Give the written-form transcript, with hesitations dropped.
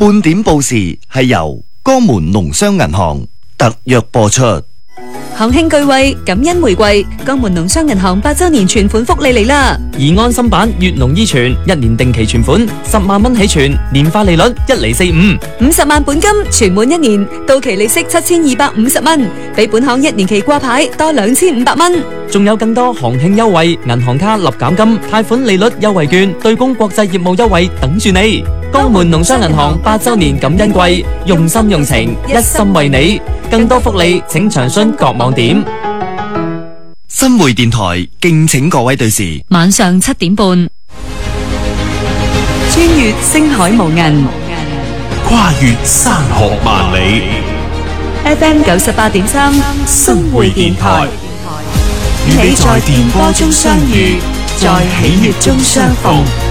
半點報時係由江門農商銀行特約播出。 行慶巨惠，感恩回饋，江門農商銀行8周年存款福利嚟啦！ 而安心版粵農依存1年定期存款10萬蚊起存，年化利率1厘45，50 萬本金存滿1年，到期利息7250蚊，比本行1年期掛牌多2500蚊。 仲有更多行慶優惠，銀行卡立減金、貸款利率優惠券、對公國際業務優惠等住你。江門農商銀行8周年感恩季，用心用情，一心為你。更多福利請詳詢各網點。 新會電台敬請各位對視， 晚上7點半，穿越星海無垠， 跨越山河萬里。 FM 98.3 新會電台，與你在電波中相遇，在喜悅中相逢。